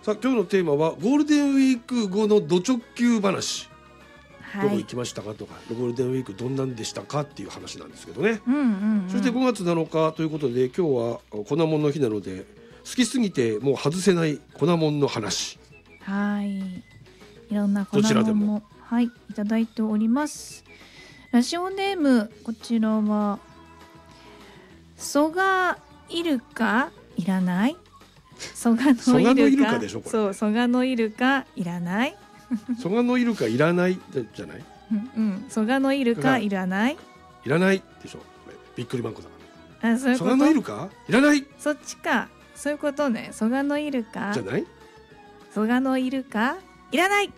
さあ今日のテーマはゴールデンウィーク後のド直球話、どこ行きましたかとか、ゴールデンウィークどんなんでしたかっていう話なんですけどね、そして5月7日ということで今日は粉もんの日なので好きすぎてもう外せない粉もんの話、 はい、いろんな粉もんもいただいております。ラジオネームこちらは蘇我イルカいらない、蘇我のイルカでしょこれ。そう蘇我のイルカいらない蘇我のイルカいらないじゃない、 蘇我のイルカいらないいらないでしょ、びっくりマンコだから。そういうこと。 蘇我のイルカいらない、 そっちか、そういうことね。蘇我のイルカじゃない、 蘇我のイルカいらない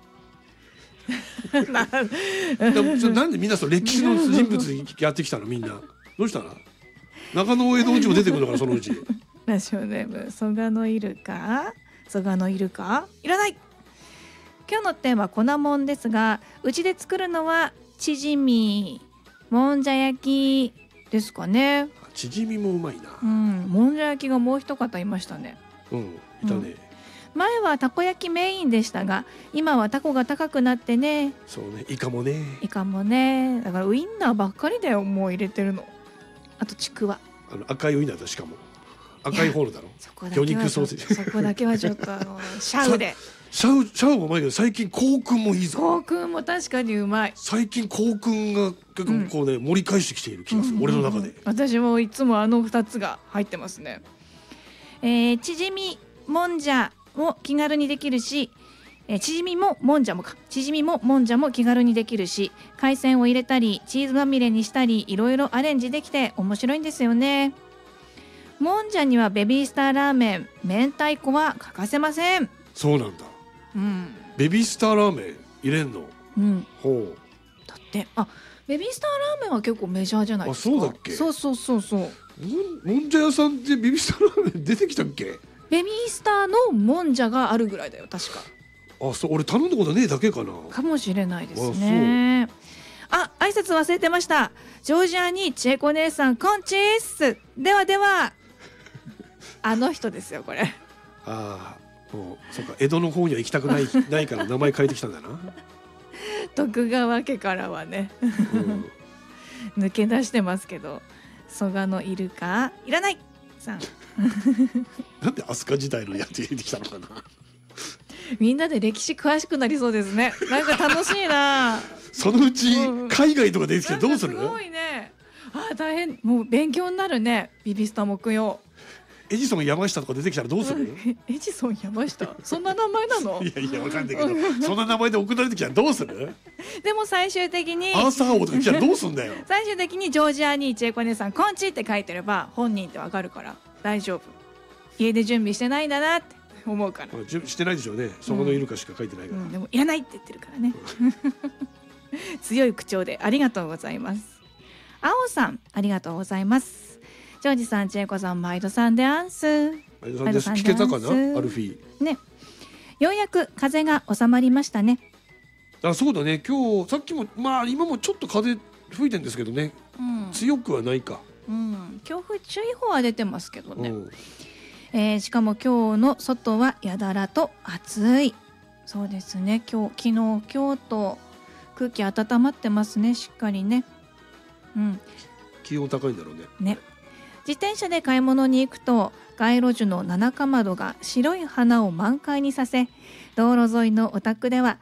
なんでみんなその歴史の人物やってきたの、みんなどうしたの。中野江戸うちも出てくるのからそのうち。 ラジオネーム蘇我のイルカ、蘇我のイルカいらない。今日のテーマ粉もんですが、うちで作るのはチヂミ、もんじゃ焼きですかね。 チヂミもうまいな。 もんじゃ焼きがもう一方いましたね。 いたね。 前はたこ焼きメインでしたが、今はタコが高くなってね。 そうね、イカもね。 イカもね。だからウインナーばっかりだよ、もう入れてるの。あとちくわ。 赤いウインナーだ、しかも赤いホールだろ。魚肉ソーセージ。 そこだけはちょっとシャウで。 シャウもうまいけど、最近コウくんもいいぞ。 コウくんも確かにうまい。 最近コウくんが結構こうね、盛り返してきている気がする、俺の中で。 私もいつもあの2つが入ってますね。チヂミもんじゃも気軽にできるし、チヂミももんじゃも気軽にできるし、海鮮を入れたりチーズまみれにしたり、いろいろアレンジできて面白いんですよね。もんじゃにはベビースターラーメン、明太子は欠かせません。 そうなんだ。ベビースターラーメン入れんの。ほう。 だってベビースターラーメンは結構メジャーじゃないですか。 そうだっけ。 そう。 もんじゃ屋さんでベビースターラーメン出てきたっけ。 ベビースターのもんじゃがあるぐらいだよ確か。 そう、俺頼んだことねえだけかな。 かもしれないですね。挨拶忘れてました。ジョージアに千恵子姉さんこんちーす。ではあの人ですよこれ。 もうそうか、江戸の方には行きたくないから名前変えてきたんだな。 徳川家からはね、抜け出してますけど、蘇我のイルカいらないさん。 なんで飛鳥時代のやつ入れてきたのかな。 みんなで歴史詳しくなりそうですね。なんか楽しいな。 そのうち海外とか出てきてどうする。 すごいね。大変、もう勉強になるね。ビビスタ木曜。 エジソン山下とか出てきたらどうする。 エジソン山下、そんな名前なの。 いやわかんないけど、そんな名前で送られてきたらどうする。 でも最終的にアーサー王とか来たらどうすんだよ。 最終的にジョージアに千恵子姉さんこんちって書いてれば本人ってわかるから大丈夫。家で準備してないんだなって思うから。 してないでしょうね。そこのイルカしか書いてないから。 でもいらないって言ってるからね。強い口調でありがとうございます。青さんありがとうございます。ジョージさん、千恵子さん、毎度さんでアンス。 聞けたかな、アルフィー。 ね。ようやく風が収まりましたね。 そうだね。今日さっきも今もちょっと風吹いてるんですけどね。強くはないか。 強風注意報は出てますけどね。しかも今日の外はやだらと暑い。そうですね。昨日今日と空気温まってますね。しっかりね。 気温高いんだろうね。 ね。自転車で買い物に行くと街路樹の七かまどが白い花を満開にさせ、道路沿いのお宅では